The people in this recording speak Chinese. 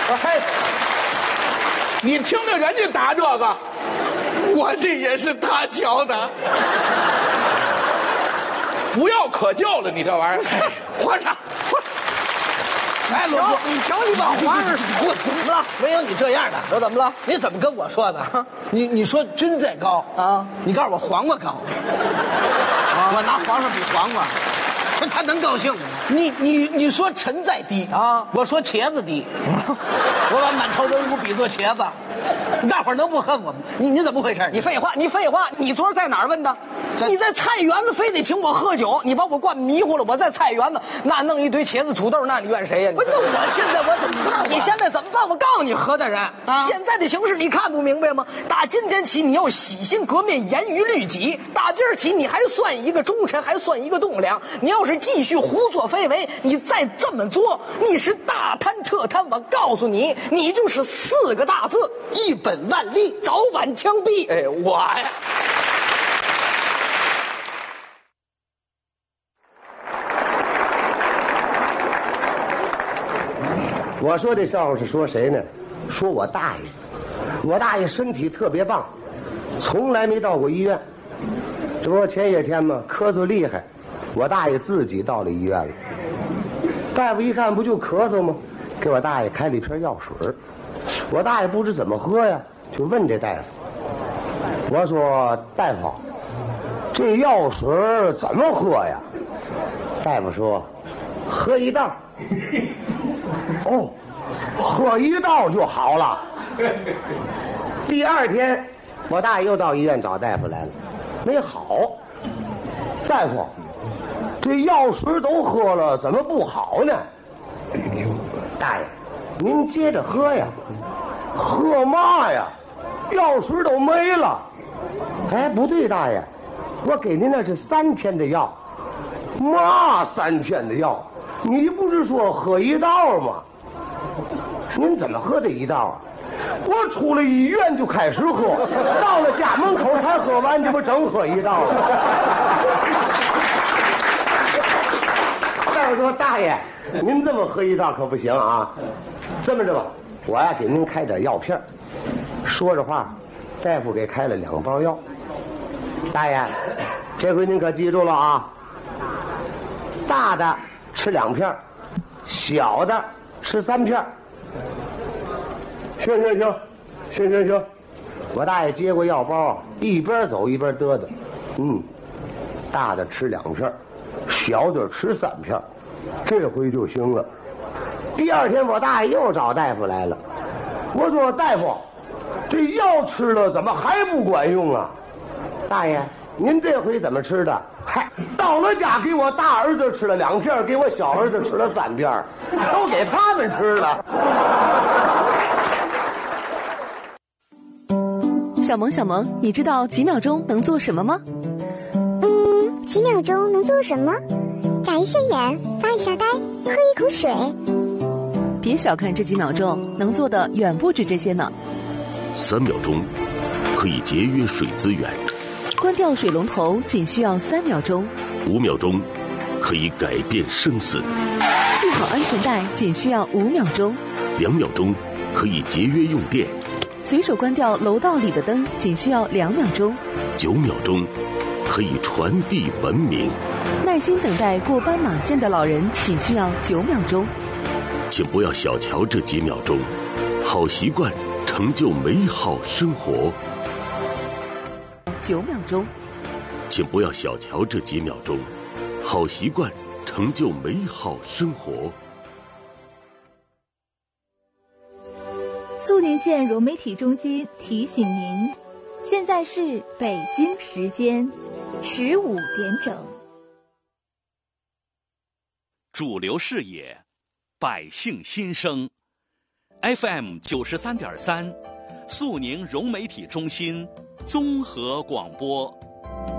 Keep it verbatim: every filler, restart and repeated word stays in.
嘿，你听着人家打这个， 我这也是他教的。 不要可救了，你这玩意儿， 皇上。 哎， 你瞧，你瞧，你把皇上， 我怎么了？没有你这样的。 我怎么了？ 你怎么跟我说的？你你说菌在高啊？你告诉我黄瓜高。 啊、我拿皇上比黄瓜，他他能高兴吗？ 你你你说臣在低啊？我说茄子低。我把满朝文武比作茄子，大伙儿能不恨我吗？你你怎么回事？ 你废话，你废话，你昨儿在哪儿问的？你在菜园子非得请我喝酒，你把我灌迷糊了。我在菜园子那弄一堆茄子土豆，那你怨谁呀？ 不是，那我现在我怎么办？ 你现在怎么办？我告诉你，何大人，啊、现在的形势你看不明白吗？打今天起，你要洗心革面，严于律己。打今儿起，你还算一个忠臣，还算一个栋梁。你要是继续胡作非为，你再这么做，你是大贪特贪。我告诉你，你就是四个大字：一本万利，早晚枪毙。 哎，我呀。 我说这笑话是说谁呢？说我大爷。我大爷身体特别棒，从来没到过医院。这不前些天嘛，咳嗽厉害，我大爷自己到了医院了。大夫一看，不就咳嗽吗？给我大爷开了一瓶药水。我大爷不知怎么喝呀，就问这大夫。我说大夫，这药水怎么喝呀？大夫说，喝一道。哦，喝一道就好了。第二天，我大爷又到医院找大夫来了，没好。大夫，这药水都喝了，怎么不好呢？大爷，您接着喝呀。喝嘛呀？药水都没了。哎，不对，大爷，我给您那是三天的药。嘛三天的药？你不是说喝一道吗？您怎么喝这一道啊？我出了医院就开始喝，到了家门口才喝完，这不整喝一道了？大夫说：“大爷，您这么喝一道可不行啊！这么着吧，我呀给您开点药片。”说着话，大夫给开了两包药。大爷，这回您可记住了啊！大的吃两片，小的吃三片。行行行，行行行，我大爷接过药包，一边走一边嘚嘚。嗯，大的吃两片，小的吃三片，这回就行了。第二天我大爷又找大夫来了，我说大夫，这药吃了怎么还不管用啊？大爷，您这回怎么吃的？嗨，到了家给我大儿子吃了两片，给我小儿子吃了三片，都给他们吃了。 小萌小萌，你知道几秒钟能做什么吗？ 嗯，几秒钟能做什么？眨一下眼，发一下呆，喝一口水。 别小看这几秒钟，能做的远不止这些呢。 三秒钟可以节约水资源， 关掉水龙头仅需要三秒钟。 五秒钟可以改变生死， 系好安全带仅需要五秒钟。 两秒钟可以节约用电， 随手关掉楼道里的灯仅需要两秒钟。 九秒钟可以传递文明， 耐心等待过斑马线的老人仅需要九秒钟。 请不要小瞧这几秒钟，好习惯成就美好生活。 九秒钟， 请不要小瞧这几秒钟，好习惯成就美好生活。 肃宁县融媒体中心提醒您，现在是北京时间十五点整。 主流视野，百姓心声 ，F M 九十三点三，肃宁融媒体中心综合广播。